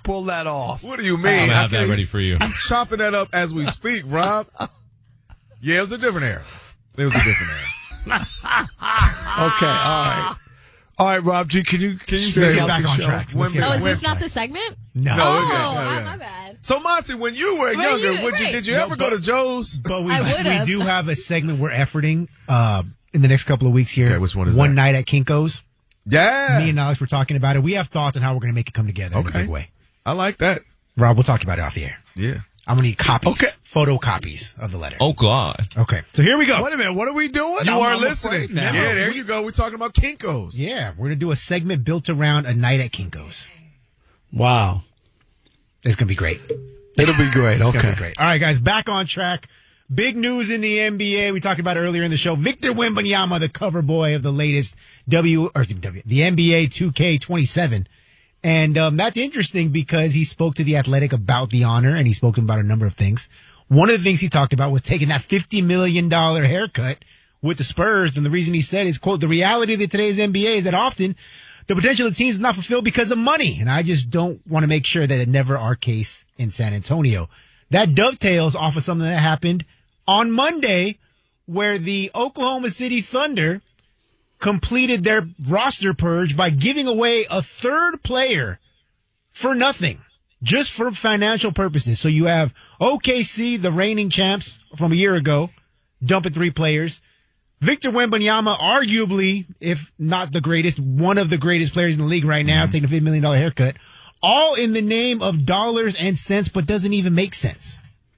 pull that off? What do you I'm mean? going to have that ready for you. I'm chopping that up as we speak, Rob. Yeah, it was a different era. It was a different era. Okay, all right. All right, Rob G, can you say get back on show? track. Let's get Oh, back is on this track. not the segment? No. No, Oh, okay. my bad. So, Monty, when you were younger, did you ever go to Joe's? But I we would've. do have a segment we're efforting in the next couple of weeks here. Okay, which one is One that? night at Kinko's. Yeah. Me and Alex were talking about it. We have thoughts on how we're going to make it come together in a big way. I like that. Rob, we'll talk about it off the air. Yeah. I'm going to need copies. Okay. Photocopies of the letter. Oh, God. Okay. So here we go. Wait a minute, what are we doing? You I'm are afraid listening. now. Yeah, there you go. We're talking about Kinko's. Yeah, we're going to do a segment built around a night at Kinko's. Wow. It's going to be great. It'll be great. It's Okay. going to be great. All right, guys, back on track. Big news in the NBA. We talked about it earlier in the show. Victor Wembanyama, the cover boy of the latest the NBA 2K27. And that's interesting because he spoke to The Athletic about the honor, and he spoke to him about a number of things. One of the things he talked about was taking that $50 million haircut with the Spurs. And the reason he said is, quote, the reality of today's NBA is that often the potential of teams is not fulfilled because of money. And I just don't want to make sure that it never our case in San Antonio. That dovetails off of something that happened on Monday where the Oklahoma City Thunder completed their roster purge by giving away a third player for nothing, just for financial purposes. So you have OKC, the reigning champs from a year ago, dumping 3 players. Victor Wembanyama, arguably, if not the greatest, one of the greatest players in the league right now, taking a $50 million haircut, all in the name of dollars and cents, but doesn't even make sense.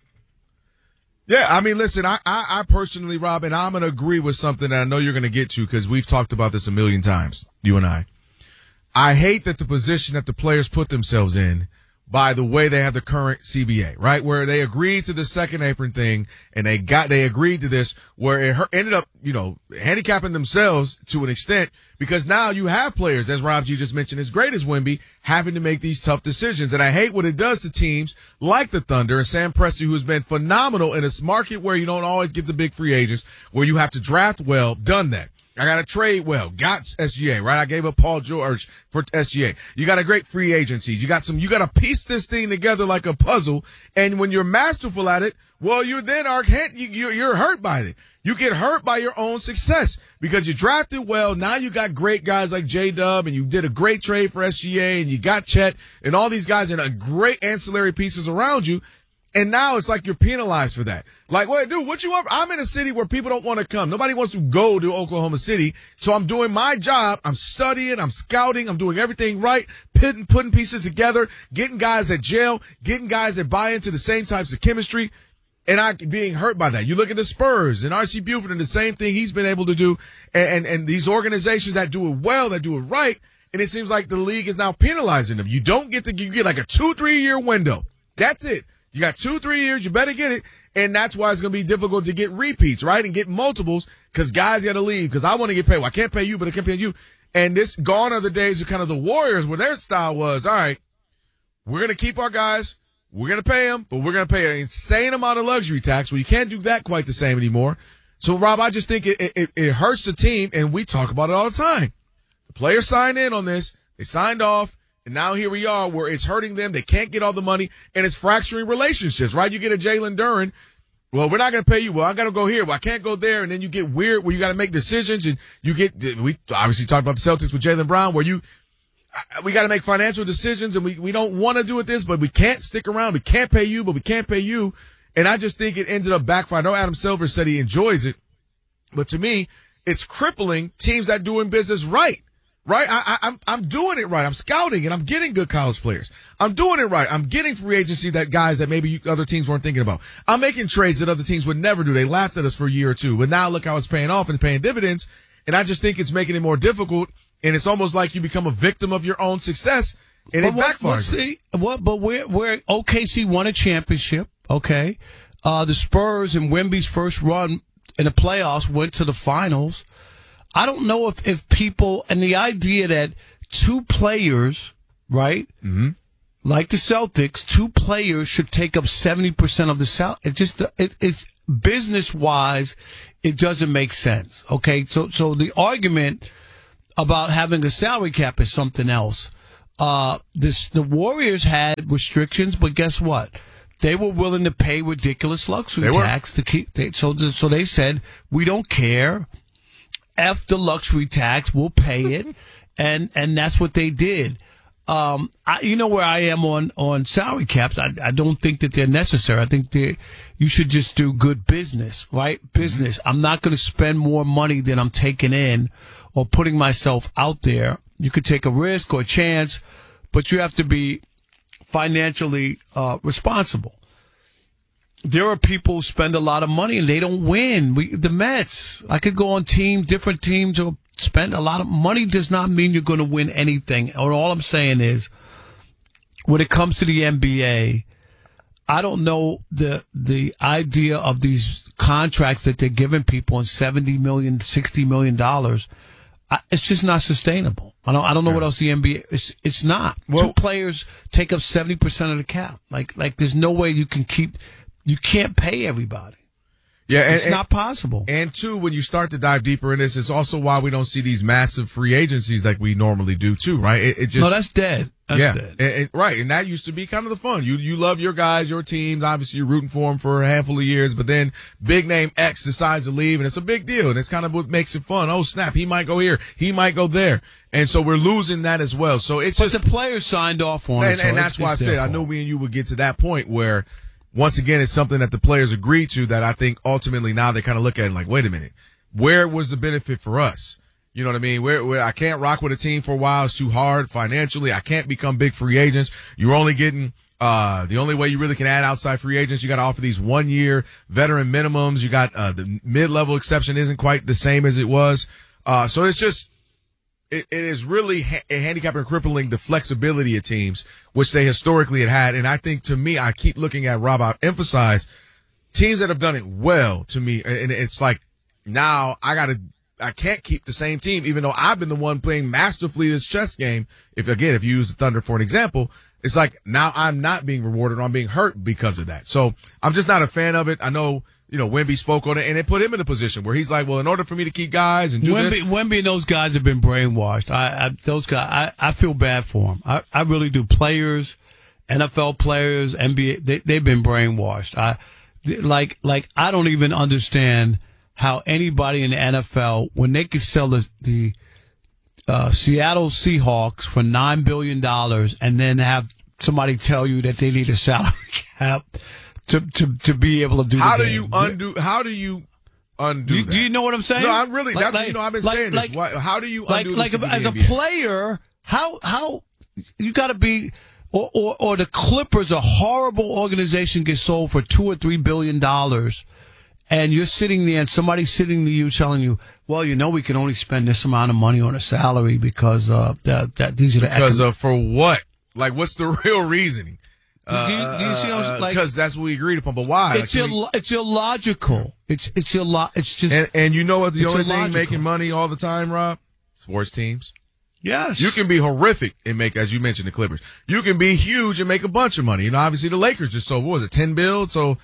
Yeah, I mean, listen, I personally, Rob, and I'm going to agree with something that I know you're going to get to because we've talked about this a million times, you and I. I hate that the position that the players put themselves in by the way they have the current CBA, right? Where they agreed to the second apron thing and they agreed to this where it ended up, handicapping themselves to an extent because now you have players, as Rob G just mentioned, as great as Wemby, having to make these tough decisions. And I hate what it does to teams like the Thunder and Sam Presti, who's been phenomenal in this market where you don't always get the big free agents, where you have to draft well, done that. I got to trade well. Got SGA, right? I gave up Paul George for SGA. You got a great free agency. You got to piece this thing together like a puzzle. And when you're masterful at it, well, you then you're hurt by it. You get hurt by your own success because you drafted well. Now you got great guys like J-Dub and you did a great trade for SGA and you got Chet and all these guys and a great ancillary pieces around you. And now it's like you're penalized for that. Like, wait, dude, what you want? I'm in a city where people don't want to come. Nobody wants to go to Oklahoma City. So I'm doing my job. I'm studying. I'm scouting. I'm doing everything right. Putting pieces together, getting guys at jail, getting guys that buy into the same types of chemistry. And I being hurt by that. You look at the Spurs and R.C. Buford and the same thing he's been able to do. And these organizations that do it well, that do it right. And it seems like the league is now penalizing them. You get like a 2-3 year window. That's it. You got 2-3 years, you better get it. And that's why it's going to be difficult to get repeats, right? And get multiples because guys got to leave because I want to get paid. Well, I can't pay you, but I can pay you. And gone are the days of kind of the Warriors where their style was, all right, we're going to keep our guys. We're going to pay them, but we're going to pay an insane amount of luxury tax. Well, you can't do that quite the same anymore. So, Rob, I just think it hurts the team, and we talk about it all the time. The players signed in on this. They signed off. And now here we are where it's hurting them. They can't get all the money, and it's fracturing relationships, right? You get a Jalen Duren. Well, we're not going to pay you. Well, I got to go here. Well, I can't go there. And then you get weird where you got to make decisions. And we obviously talked about the Celtics with Jaylen Brown where we got to make financial decisions, and we don't want to do it this, but we can't stick around. We can't pay you, but we can't pay you. And I just think it ended up backfiring. I know Adam Silver said he enjoys it, but to me, it's crippling teams that doing business right. Right? I'm doing it right. I'm scouting and I'm getting good college players. I'm doing it right. I'm getting free agency that guys that maybe other teams weren't thinking about. I'm making trades that other teams would never do. They laughed at us for a year or two, but now look how it's paying off and paying dividends. And I just think it's making it more difficult. And it's almost like you become a victim of your own success and it backfires. But where OKC won a championship, okay? The Spurs and Wemby's first run in the playoffs went to the finals. I don't know if people, and the idea that 2 players, right, like the Celtics, 2 players should take up 70% of the salary. It's business-wise, it doesn't make sense, okay? So the argument about having a salary cap is something else. The Warriors had restrictions, but guess what? They were willing to pay ridiculous luxury tax to keep. So they said, we don't care. F the luxury tax, we'll pay it, and that's what they did. You know where I am on salary caps. I don't think that they're necessary. I think you should just do good business, right? Business. I'm not going to spend more money than I'm taking in or putting myself out there. You could take a risk or a chance, but you have to be financially responsible. There are people who spend a lot of money and they don't win. The Mets, I could go on different teams or spend a lot of money. Does not mean you're going to win anything. And all I'm saying is, when it comes to the NBA, I don't know the idea of these contracts that they're giving people in $70 million, $60 million. It's just not sustainable. I don't know what else the NBA. It's not. Well, 2 players take up 70% of the cap. Like there's no way you can keep. You can't pay everybody. Yeah, it's not possible. And 2, when you start to dive deeper in this, it's also why we don't see these massive free agencies like we normally do too, right? It just that's dead. That's dead. Right, and that used to be kind of the fun. You love your guys, your teams. Obviously, you're rooting for them for a handful of years, but then big name X decides to leave, and it's a big deal, and it's kind of what makes it fun. Oh snap, he might go here, he might go there, and so we're losing that as well. So it's but the players signed off on it, and that's why I said I knew me and you would get to that point where. Once again, it's something that the players agreed to that I think ultimately now they kind of look at it like, wait a minute, where was the benefit for us? You know what I mean? Where I can't rock with a team for a while. It's too hard financially. I can't become big free agents. You're only getting, the only way you really can add outside free agents, you got to offer these 1-year veteran minimums. You got, the mid-level exception isn't quite the same as it was. So it's just, it is really handicapping and crippling the flexibility of teams, which they historically had. And I think, to me, I keep looking at, Rob, I emphasize teams that have done it well to me. And it's like, now I can't keep the same team, even though I've been the one playing masterfully this chess game. If you use the Thunder for an example, it's like now I'm not being rewarded or I'm being hurt because of that. So I'm just not a fan of it. I know, Wemby spoke on it, and it put him in a position where he's like, well, in order for me to keep guys and do this. Wemby and those guys have been brainwashed. Those guys, I feel bad for them. I really do. Players, NFL players, NBA, they've been brainwashed. I don't even understand how anybody in the NFL, when they could sell the Seattle Seahawks for $9 billion and then have somebody tell you that they need a salary cap to be able to do How do you undo that? Do you know what I'm saying? No, I'm really, I've been saying this. How do you undo this? As a player, how you got to be, or the Clippers, a horrible organization, gets sold for $2 or $3 billion, and you're sitting there and somebody's sitting to you telling you, well, we can only spend this amount of money on a salary because these are the because of for what? Like, what's the real reasoning? Do you see? Because that's what we agreed upon. But why? It's illogical. It's just. And you know what? The only thing making money all the time, Rob? Sports teams. Yes. You can be horrific and make, as you mentioned, the Clippers. You can be huge and make a bunch of money. Obviously the Lakers just sold, what was it, 10 billion? So,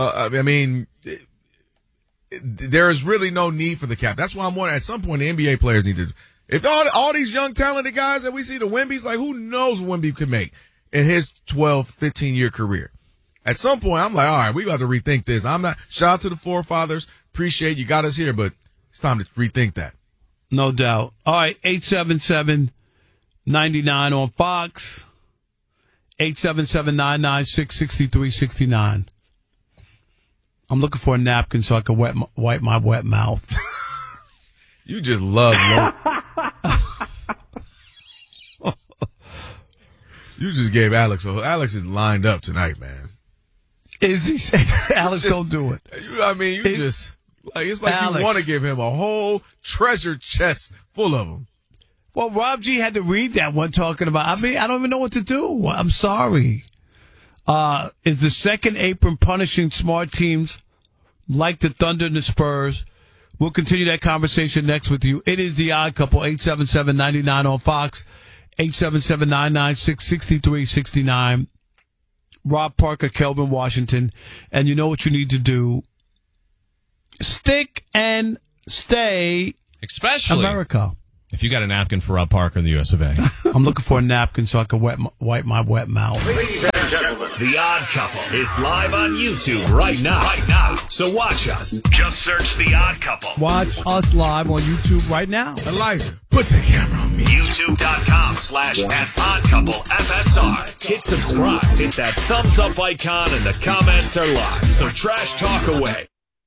there is really no need for the cap. That's why I'm wondering, at some point the NBA players need to, if all these young talented guys that we see, the Wembys, like who knows what Wemby could make in his 12, 15-year career. At some point, I'm like, all right, we got to rethink this. Shout out to the forefathers. Appreciate you got us here, but it's time to rethink that. No doubt. All right, 877-99 on Fox, 877-996-6369. I'm looking for a napkin so I can wipe my wet mouth. You just love You just gave Alex. Alex is lined up tonight, man. Is he? Alex, don't do it. It's like Alex, you want to give him a whole treasure chest full of them. Well, Rob G had to read that one talking about, I don't even know what to do. I'm sorry. Is the second apron punishing smart teams like the Thunder and the Spurs? We'll continue that conversation next with you. It is the Odd Couple, 877-99 on Fox, 877-996-6369. Rob Parker, Kelvin Washington. And you know what you need to do? Stick and stay especially America. If you got a napkin for Rob Parker in the US of A. I'm looking for a napkin so I can wipe my wet mouth. Ladies and gentlemen, The Odd Couple is live on YouTube right now. So watch us. Just search The Odd Couple. Watch us live on YouTube right now. Elijah, put the camera on me. YouTube.com/@oddcouplefsr. Hit subscribe. Hit that thumbs up icon and the comments are live. So trash talk away.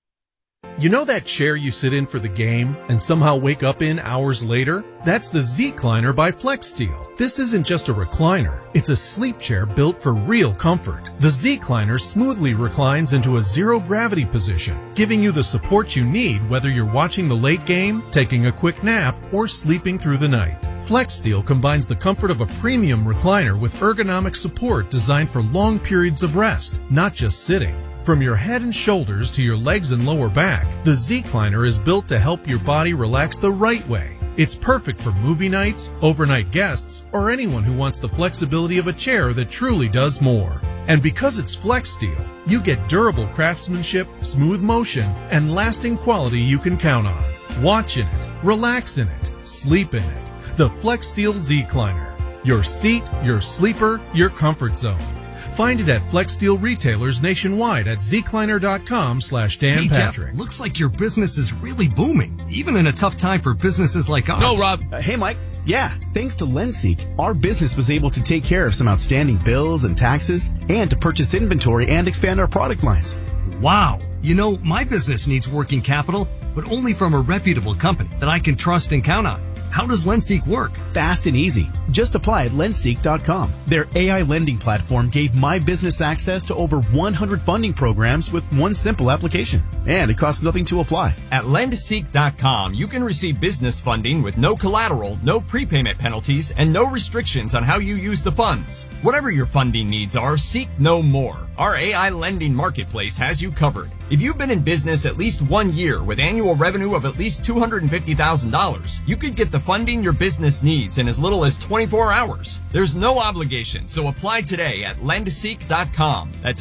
You know that chair you sit in for the game and somehow wake up in hours later? That's the Z-Cliner by FlexSteel. This isn't just a recliner. It's a sleep chair built for real comfort. The Z-Cliner smoothly reclines into a zero-gravity position, giving you the support you need whether you're watching the late game, taking a quick nap, or sleeping through the night. FlexSteel combines the comfort of a premium recliner with ergonomic support designed for long periods of rest, not just sitting. From your head and shoulders to your legs and lower back, the Z-Cliner is built to help your body relax the right way. It's perfect for movie nights, overnight guests, or anyone who wants the flexibility of a chair that truly does more. And because it's FlexSteel, you get durable craftsmanship, smooth motion, and lasting quality you can count on. Watch in it, relax in it, sleep in it. The FlexSteel Z-Cliner. Your seat, your sleeper, your comfort zone. Find it at FlexSteel retailers nationwide at zcliner.com/Dan Hey, Patrick. Jeff, looks like your business is really booming, even in a tough time for businesses like ours. No, Rob. Hey, Mike. Yeah, thanks to Lenseek, our business was able to take care of some outstanding bills and taxes and to purchase inventory and expand our product lines. Wow. You know, my business needs working capital, but only from a reputable company that I can trust and count on. How does Lenseek work? Fast and easy. Just apply at lenseek.com. Their AI lending platform gave my business access to over 100 funding programs with one simple application. And it costs nothing to apply. At lendseek.com, you can receive business funding with no collateral, no prepayment penalties, and no restrictions on how you use the funds. Whatever your funding needs are, seek no more. Our AI lending marketplace has you covered. If you've been in business at least 1 year with annual revenue of at least $250,000, you could get the funding your business needs in as little as 24 hours. There's no obligation, so apply today at lendseek.com. That's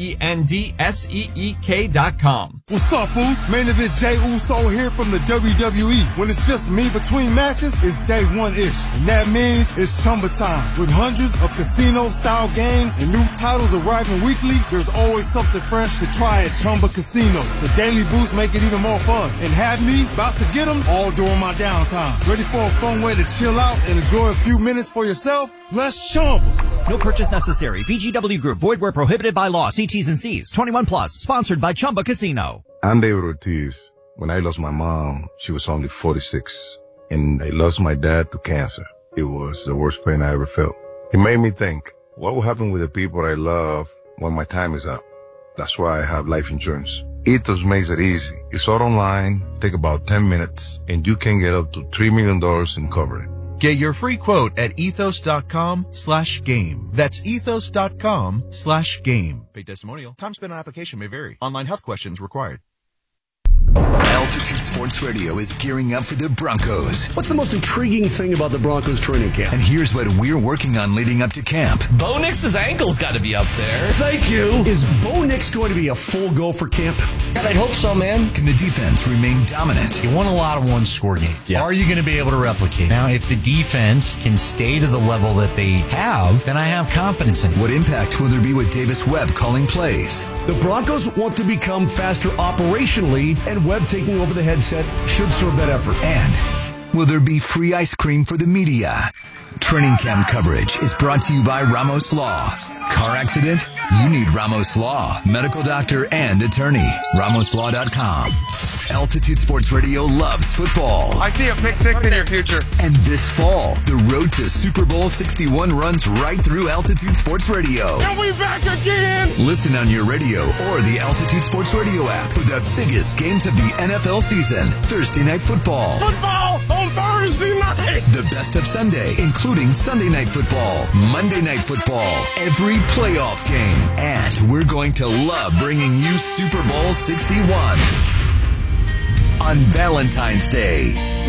LENDSEEK.com. What's up, fools? Main event Jey Uso here from the WWE. When it's just me between matches, it's day one-ish. And that means it's Chumba time. With hundreds of casino-style games and new titles arriving weekly, there's always something fresh to try at Chumba Casino. The daily boosts make it even more fun. And have me about to get them all during my downtime. Ready for a fun way to chill out and enjoy a few minutes for yourself? Let's Chumba. No purchase necessary. VGW Group. Void where prohibited by law. See T's and C's. 21 plus. Sponsored by Chumba Casino. I'm David Ortiz. When I lost my mom, she was only 46. And I lost my dad to cancer. It was the worst pain I ever felt. It made me think, what will happen with the people I love when my time is up? That's why I have life insurance. Ethos makes it easy. It's all online, take about 10 minutes, and you can get up to $3 million in coverage. Get your free quote at ethos.com/game. That's ethos.com/game. Paid testimonial. Time spent on application may vary. Online health questions required. Altitude Sports Radio is gearing up for the Broncos. What's the most intriguing thing about the Broncos training camp? And here's what we're working on leading up to camp. Bo Nix's ankle's got to be up there. Thank you. Is Bo Nix going to be a full go for camp? God, I'd hope so, man. Can the defense remain dominant? You won a lot of one-score games. Yeah. Are you going to be able to replicate? Now, if the defense can stay to the level that they have, then I have confidence in it. What impact will there be with Davis Webb calling plays? The Broncos want to become faster operationally, and Webb taking over the headset should serve that effort. And will there be free ice cream for the media? Training camp coverage is brought to you by Ramos Law. Car accident? You need Ramos Law. Medical doctor and attorney. RamosLaw.com. Altitude Sports Radio loves football. I see a pick six in your future. And this fall, the road to Super Bowl 61 runs right through Altitude Sports Radio. And we back again! Listen on your radio or the Altitude Sports Radio app for the biggest games of the NFL season. Thursday Night Football. Football on Thursday night! The best of Sunday, including Sunday Night Football, Monday Night Football, every playoff game. And we're going to love bringing you Super Bowl 61 on Valentine's Day.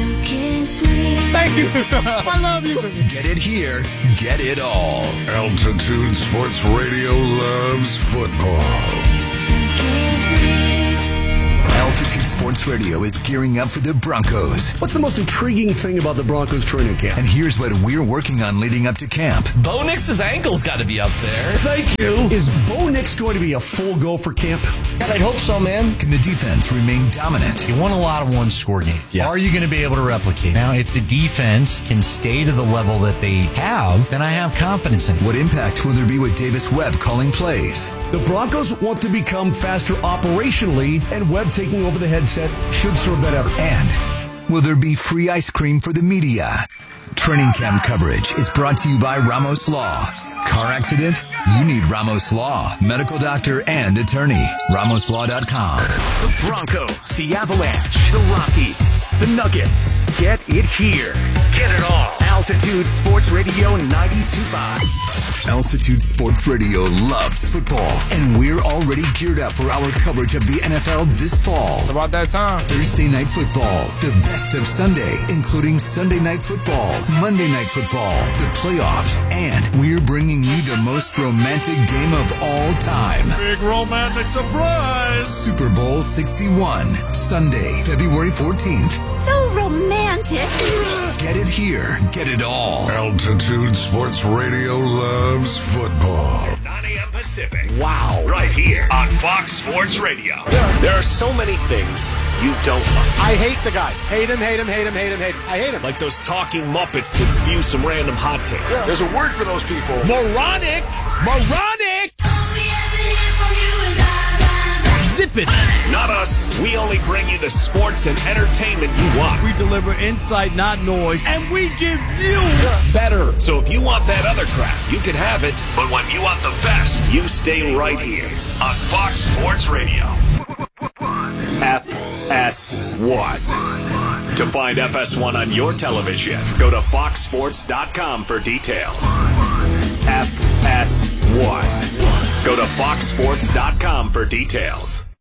Thank you. I love you. Get it here. Get it all. Altitude Sports Radio loves football. Altitude Sports Radio is gearing up for the Broncos. What's the most intriguing thing about the Broncos training camp? And here's what we're working on leading up to camp. Bo Nix's ankle's got to be up there. Thank you. Is Bo Nix going to be a full go for camp? God, I'd hope so, man. Can the defense remain dominant? You won a lot of one-score games. Yeah. Are you going to be able to replicate? Now, if the defense can stay to the level that they have, then I have confidence in it. What impact will there be with Davis Webb calling plays? The Broncos want to become faster operationally, and Webb taking over the headset should serve that effort. And will there be free ice cream for the media? Training camp coverage is brought to you by Ramos Law. Car accident? You need Ramos Law. Medical doctor and attorney. RamosLaw.com. The Broncos, the Avalanche, the Rockies, the Nuggets. Get it here. Get it all. Altitude Sports Radio 92.5. Altitude Sports Radio loves football, and we're already geared up for our coverage of the NFL this fall. It's about that time. Thursday Night Football, the best of Sunday, including Sunday Night Football, Monday Night Football, the playoffs, and we're bringing you the most romantic game of all time. Big romantic surprise. Super Bowl 61, Sunday, February 14th. So romantic. Get it here. Get it all. Altitude Sports Radio loves football. 9 a.m. Pacific. Wow. Right here on Fox Sports Radio. There are so many things you don't like. I hate the guy. Hate him, hate him, hate him, hate him, hate him. I hate him. Like those talking Muppets that spew some random hot takes. Yeah. There's a word for those people. Moronic! Moronic! Zip it! Not us. We only bring you the sports and entertainment you want. We deliver insight, not noise, and we give you better. So if you want that other crap, you can have it. But when you want the best, you stay right here on Fox Sports Radio. FS1. To find FS1 on your television, go to foxsports.com for details. FS1. Go to foxsports.com for details.